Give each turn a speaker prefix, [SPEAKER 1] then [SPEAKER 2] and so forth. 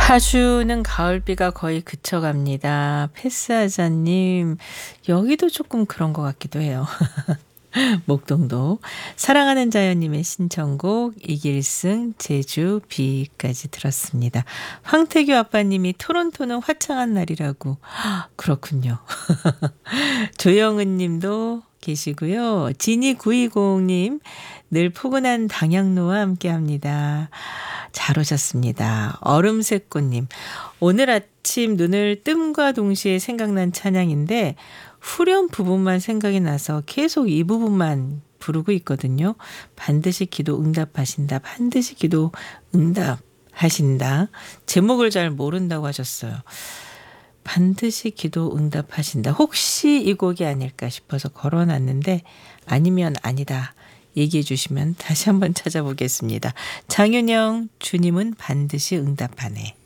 [SPEAKER 1] 파주는 가을비가 거의 그쳐갑니다. 패스하자님, 여기도 조금 그런 것 같기도 해요. 목동도. 사랑하는 자연님의 신청곡 이길승 제주 비까지 들었습니다. 황태규 아빠님이 토론토는 화창한 날이라고. 그렇군요. 조영은 님도 계시고요. 지니920님 늘 포근한 당양로와 함께합니다. 잘 오셨습니다. 얼음새꽃님 오늘 아침 눈을 뜸과 동시에 생각난 찬양인데 후렴 부분만 생각이 나서 계속 이 부분만 부르고 있거든요. 반드시 기도 응답하신다. 반드시 기도 응답하신다. 제목을 잘 모른다고 하셨어요. 반드시 기도 응답하신다. 혹시 이 곡이 아닐까 싶어서 걸어놨는데 아니면 아니다. 얘기해 주시면 다시 한번 찾아보겠습니다. 장윤영 주님은 반드시 응답하네.